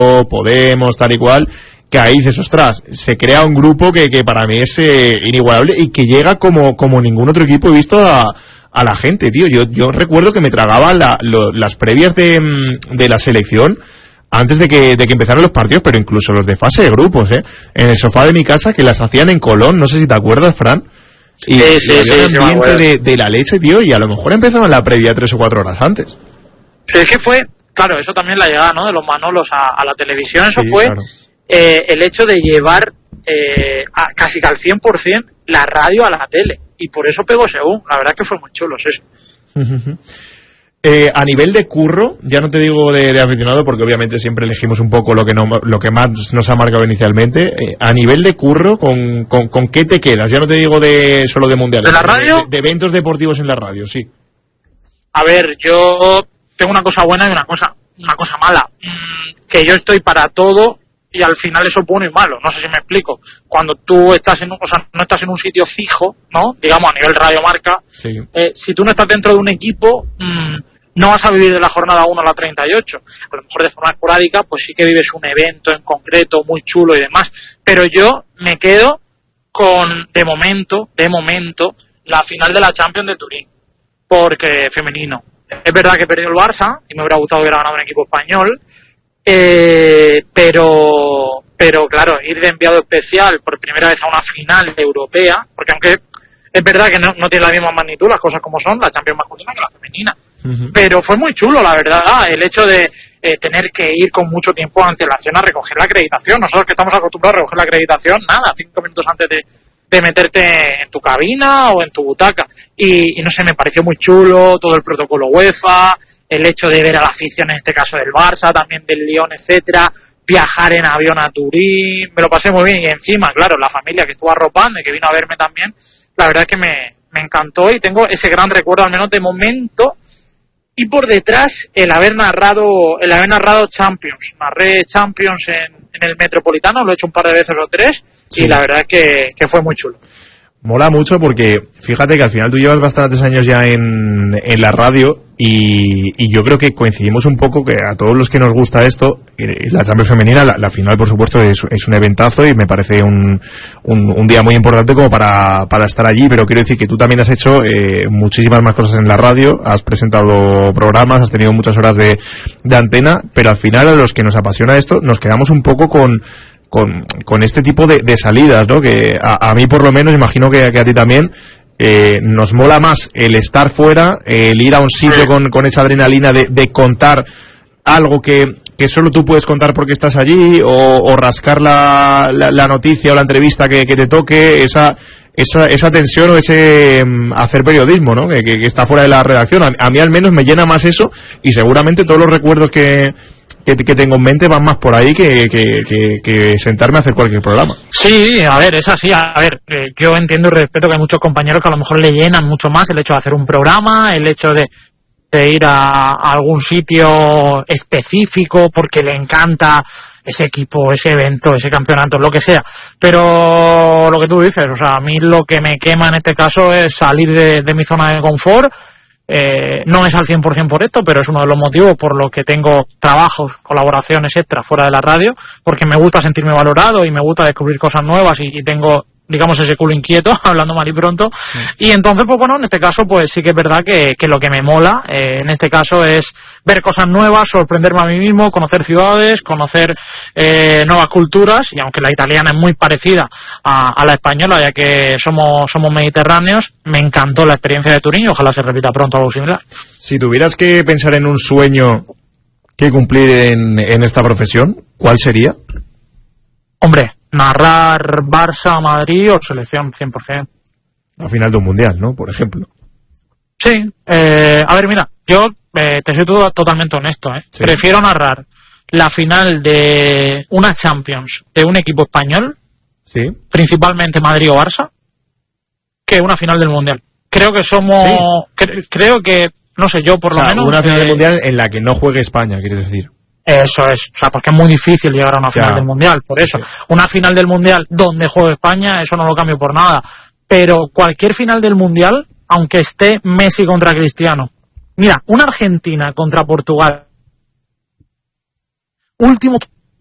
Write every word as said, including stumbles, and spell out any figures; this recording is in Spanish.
Podemos, tal y cual, que ahí dices, ostras, se crea un grupo que, que para mí es eh, inigualable y que llega como, como ningún otro equipo he visto a, a la gente, tío. Yo, yo recuerdo que me tragaba la, lo, las previas de, de la selección antes de que, de que empezaran los partidos, pero incluso los de fase de grupos, ¿eh? En el sofá de mi casa, que las hacían en Colón, no sé si te acuerdas, Fran. Y, sí, sí, y había sí, un sí, ambiente de, de la leche, tío, y a lo mejor empezaban la previa tres o cuatro horas antes. Sí, es que fue, claro, eso también la llegada, ¿no?, de los Manolos a, a la televisión, eso Sí, fue claro. eh, el hecho de llevar eh, a, casi que al cien por ciento la radio a la tele, y por eso pegó según, la verdad que fue muy chulo eso. Eh, a nivel de curro, ya no te digo de, de aficionado, porque obviamente siempre elegimos un poco lo que no, lo que más nos ha marcado inicialmente. Eh, a nivel de curro, ¿con, con, ¿con qué te quedas? Ya no te digo de solo de mundiales. ¿De la radio? De, de eventos deportivos en la radio, sí. A ver, yo tengo una cosa buena y una cosa una cosa mala. Mm, que yo estoy para todo y al final eso bueno y malo. No sé si me explico. Cuando tú estás en, o sea, no estás en un sitio fijo, ¿no?, digamos a nivel radiomarca, Sí. eh, si tú no estás dentro de un equipo, mmm, no vas a vivir de la jornada uno a la treinta y ocho. A lo mejor de forma esporádica, pues sí que vives un evento en concreto muy chulo y demás. Pero yo me quedo con, de momento, de momento, la final de la Champions de Turín. Porque femenino. Es verdad que perdió el Barça y me hubiera gustado hubiera ganado un equipo español. Eh, pero, pero claro, ir de enviado especial por primera vez a una final europea, porque aunque es verdad que no, no tiene la misma magnitud las cosas como son, la Champions masculina que la femenina. Uh-huh. Pero fue muy chulo, la verdad, el hecho de eh, tener que ir con mucho tiempo de antelación a recoger la acreditación. Nosotros que estamos acostumbrados a recoger la acreditación, nada, cinco minutos antes de, de meterte en tu cabina o en tu butaca. Y, y no sé, me pareció muy chulo todo el protocolo UEFA, el hecho de ver a la afición, en este caso del Barça, también del Lyon, etcétera, viajar en avión a Turín, me lo pasé muy bien. Y encima, claro, la familia que estuvo arropando y que vino a verme también, la verdad es que me, me encantó y tengo ese gran recuerdo, al menos de momento. Y por detrás el haber narrado el haber narrado Champions. Narré Champions en, en el Metropolitano, lo he hecho un par de veces o tres, sí. Y la verdad es que, que fue muy chulo. Mola mucho porque fíjate que al final tú llevas bastantes años ya en, en la radio y, y yo creo que coincidimos un poco que a todos los que nos gusta esto, la Champions femenina, la, la final por supuesto es, es un eventazo y me parece un, un, un día muy importante como para, para estar allí, pero quiero decir que tú también has hecho eh, muchísimas más cosas en la radio, has presentado programas, has tenido muchas horas de, de antena, pero al final a los que nos apasiona esto nos quedamos un poco con Con, con este tipo de, de salidas, ¿no? Que a, a mí por lo menos, imagino que, que a ti también, eh, nos mola más el estar fuera, el ir a un sitio con, con esa adrenalina de, de contar algo que, que solo tú puedes contar porque estás allí, o, o rascar la, la, la noticia o la entrevista que, que te toque, esa, esa, esa tensión o ese um, hacer periodismo, ¿no? Que, que, que está fuera de la redacción. A, a mí al menos me llena más eso y seguramente todos los recuerdos que Que, que tengo en mente van más por ahí que, que, que, que sentarme a hacer cualquier programa. Sí, a ver, es así. A ver, eh, yo entiendo y respeto que hay muchos compañeros que a lo mejor le llenan mucho más el hecho de hacer un programa, el hecho de, de ir a, a algún sitio específico porque le encanta ese equipo, ese evento, ese campeonato, lo que sea. Pero lo que tú dices, o sea, a mí lo que me quema en este caso es salir de, de mi zona de confort. Eh, no es al cien por ciento por esto, pero es uno de los motivos por los que tengo trabajos, colaboraciones extra fuera de la radio, porque me gusta sentirme valorado y me gusta descubrir cosas nuevas y, y tengo, digamos, ese culo inquieto, hablando mal y pronto. Sí. Y entonces, pues bueno, en este caso, pues sí que es verdad que, que lo que me mola, eh, en este caso, es ver cosas nuevas, sorprenderme a mí mismo, conocer ciudades, conocer eh, nuevas culturas, y aunque la italiana es muy parecida a, a la española, ya que somos, somos mediterráneos, me encantó la experiencia de Turín y ojalá se repita pronto algo similar. Si tuvieras que pensar en un sueño que cumplir en, en esta profesión, ¿cuál sería? Hombre, narrar Barça, Madrid o selección cien por ciento. La final de un mundial, ¿no? Por ejemplo. Sí, eh, a ver, mira, yo eh, te soy todo, totalmente honesto, ¿eh? Sí. Prefiero narrar la final de una Champions de un equipo español, sí, principalmente Madrid o Barça, que una final del mundial. Creo que somos, sí. cre- creo que, no sé, yo por o sea, lo menos... una final eh, del mundial en la que no juegue España, quieres decir. Eso es, o sea, porque es muy difícil llegar a una final ya. del Mundial, por eso. Sí. Una final del Mundial donde juegue España, eso no lo cambio por nada. Pero cualquier final del Mundial, aunque esté Messi contra Cristiano. Mira, una Argentina contra Portugal. Último